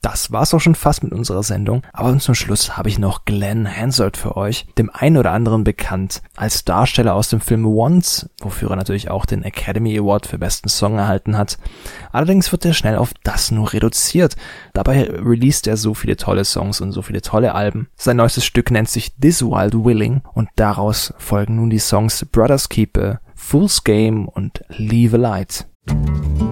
das war's auch schon fast mit unserer Sendung. Aber zum Schluss habe ich noch Glenn Hansard für euch, dem einen oder anderen bekannt als Darsteller aus dem Film Once, wofür er natürlich auch den Academy Award für besten Song erhalten hat. Allerdings wird er schnell auf das nur reduziert. Dabei released er so viele tolle Songs und so viele tolle Alben. Sein neuestes Stück nennt sich This Wild Willing und daraus folgen nun die Songs Brothers Keeper, Fool's Game und Leave a Light.